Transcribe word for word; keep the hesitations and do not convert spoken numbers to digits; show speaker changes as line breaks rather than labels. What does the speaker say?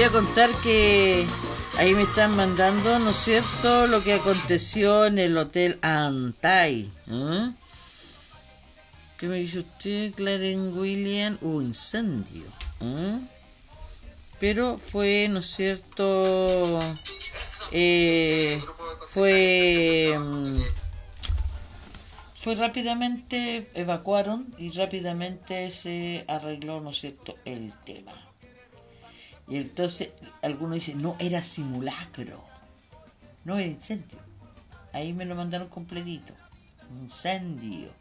a contar que ahí me están mandando, ¿no es cierto?, lo que aconteció en el Hotel Antay. ¿Eh? ¿Qué me dice usted, Claren William? Hubo incendio. ¿Eh? Pero fue, ¿no es cierto?, eh, fue... Fue rápidamente, evacuaron y rápidamente se arregló, ¿no es cierto?, el tema. Y entonces algunos dicen, no, era simulacro, no era incendio. Ahí me lo mandaron completito. Incendio.